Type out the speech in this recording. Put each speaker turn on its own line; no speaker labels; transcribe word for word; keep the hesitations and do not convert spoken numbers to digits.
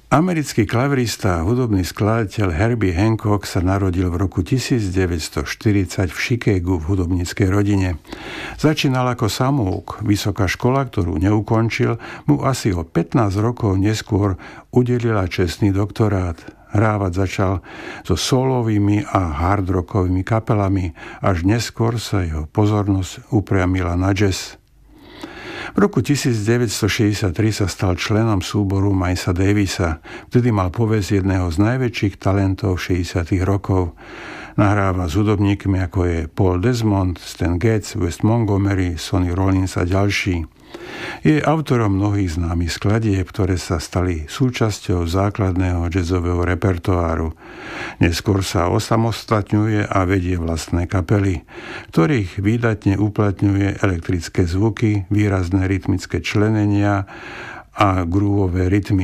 Americký klavirista a hudobný skladateľ Herbie Hancock sa narodil v roku devätnásťstoštyridsať v Chicagu v hudobníckej rodine. Začínal ako samouk. Vysoká škola, ktorú neukončil, mu asi o pätnásť rokov neskôr udelila čestný doktorát. Hrávať začal so solovými a hardrockovými kapelami, až neskôr sa jeho pozornosť upriamila na jazz. V roku devätnásťstošesťdesiattri sa stal členom súboru Milesa Davisa, vtedy mal povesť jedného z najväčších talentov šesťdesiatych rokov. Nahráva s hudobníkmi ako je Paul Desmond, Stan Getz, Wes Montgomery, Sonny Rollins a ďalší. Je autorom mnohých známych skladieb, ktoré sa stali súčasťou základného jazzového repertoáru. Neskôr sa osamostatňuje a vedie vlastné kapely, ktorých výdatne uplatňuje elektrické zvuky, výrazné rytmické členenia a groovové rytmy.